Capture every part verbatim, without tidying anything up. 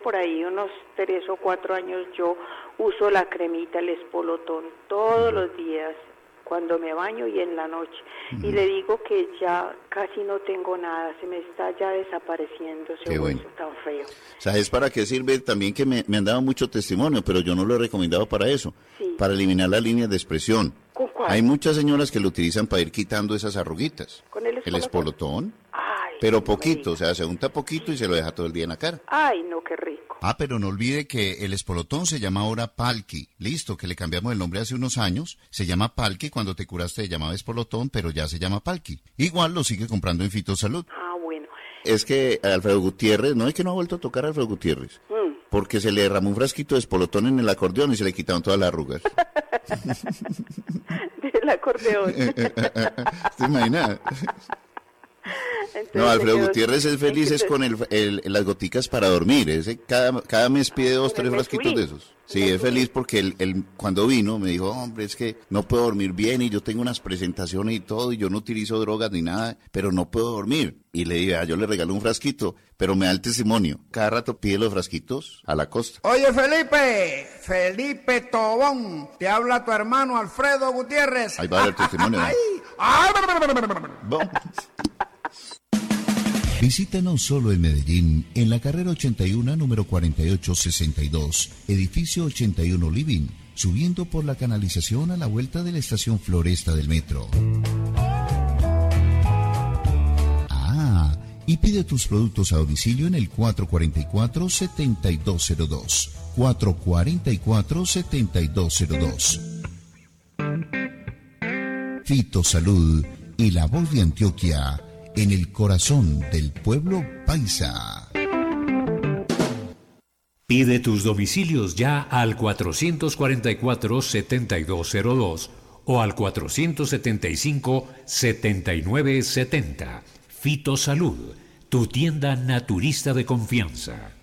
por ahí unos tres o cuatro años yo uso la cremita, el espolotón, todos los días, cuando me baño y en la noche. Uh-huh. Y le digo que ya casi no tengo nada, se me está ya desapareciendo ese hueso bueno. tan feo. ¿Sabes para qué sirve? También que me, me han dado mucho testimonio, pero yo no lo he recomendado para eso, sí. para eliminar las líneas de expresión. ¿Con cuál? Hay muchas señoras que lo utilizan para ir quitando esas arruguitas. ¿Con el espolotón? El espolotón. Ay, pero poquito, o sea, se unta poquito y se lo deja todo el día en la cara. Ay, no, qué rico. Ah, pero no olvide que el espolotón se llama ahora Palki. Listo, que le cambiamos el nombre hace unos años. Se llama Palki, cuando te curaste se llamaba espolotón, pero ya se llama Palki. Igual lo sigue comprando en Fitosalud. Ah, bueno. Es que Alfredo Gutiérrez, no es que no ha vuelto a tocar a Alfredo Gutiérrez. Mm. Porque se le derramó un frasquito de espolotón en el acordeón y se le quitaron todas las arrugas. Del acordeón. ¿Te imaginas? Entonces, no, Alfredo Gutiérrez es feliz es con el, el, las goticas para dormir. Ese cada, cada mes pide dos, tres frasquitos de esos. Sí, es feliz porque él, él cuando vino me dijo, hombre, es que no puedo dormir bien y yo tengo unas presentaciones y todo y yo no utilizo drogas ni nada, pero no puedo dormir. Y le dije, ah, yo le regalo un frasquito, pero me da el testimonio. Cada rato pide los frasquitos a la costa. Oye, Felipe, Felipe Tobón, te habla tu hermano Alfredo Gutiérrez. Ahí va el testimonio. Ay, ay. Visítanos solo en Medellín, en la carrera ochenta y uno, número cuarenta y ocho sesenta y dos, edificio ochenta y uno Living, subiendo por la canalización a la vuelta de la estación Floresta del metro. Ah, y pide tus productos a domicilio en el cuatro cuatro cuatro, siete dos cero dos, cuatro cuatro cuatro, siete dos cero dos. Fitosalud y la voz de Antioquia, en el corazón del pueblo paisa. Pide tus domicilios ya al cuatro cuatro cuatro, siete dos cero dos o al cuatro siete cinco, siete nueve siete cero. Fitosalud, tu tienda naturista de confianza.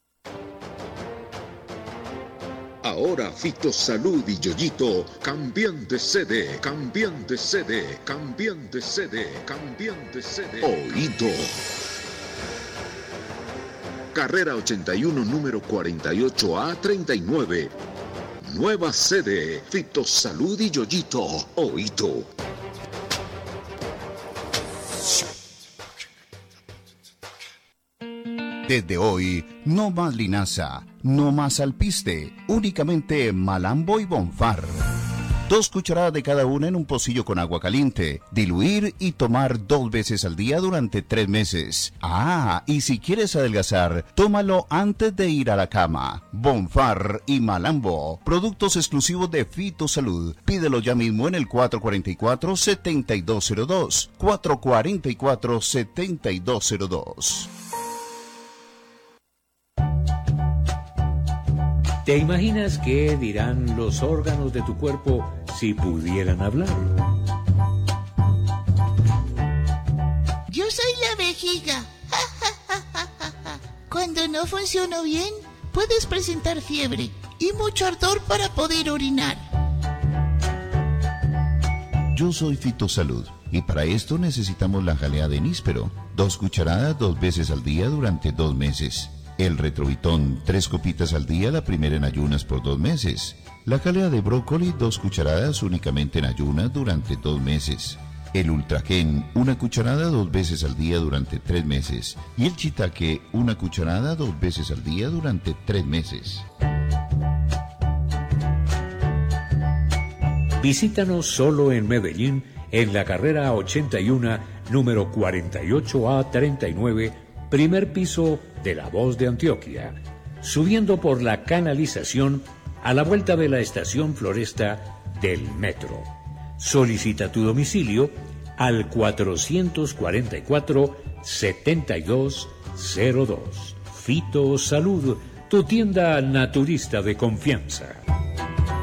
Ahora Fitosalud y Yoyito cambian de sede, cambian de sede, cambian de sede, cambian de sede. Oído. Carrera ochenta y uno, número cuarenta y ocho A treinta y nueve. Nueva sede, Fitosalud y Yoyito. Oído. Desde hoy, no más linaza, no más alpiste, únicamente Malambo y Bonfar. Dos cucharadas de cada una en un pocillo con agua caliente, diluir y tomar dos veces al día durante tres meses. Ah, y si quieres adelgazar, tómalo antes de ir a la cama. Bonfar y Malambo, productos exclusivos de Fitosalud. Pídelo ya mismo en el cuatro cuatro cuatro, siete dos cero dos, cuatro cuatro cuatro, siete dos cero dos. ¿Te imaginas qué dirán los órganos de tu cuerpo si pudieran hablar? Yo soy la vejiga. Cuando no funciono bien, puedes presentar fiebre y mucho ardor para poder orinar. Yo soy Fitosalud y para esto necesitamos la jalea de níspero. Dos cucharadas dos veces al día durante dos meses. El retrovitón, tres copitas al día, la primera en ayunas por dos meses. La jalea de brócoli, dos cucharadas únicamente en ayunas durante dos meses. El ultragen, una cucharada dos veces al día durante tres meses. Y el shiitake, una cucharada dos veces al día durante tres meses. Visítanos solo en Medellín, en la carrera ochenta y uno, número cuarenta y ocho A treinta y nueve, primer piso de La Voz de Antioquia, subiendo por la canalización a la vuelta de la estación Floresta del metro. Solicita tu domicilio al cuatro cuatro cuatro, siete dos cero dos. Fitosalud, tu tienda naturista de confianza.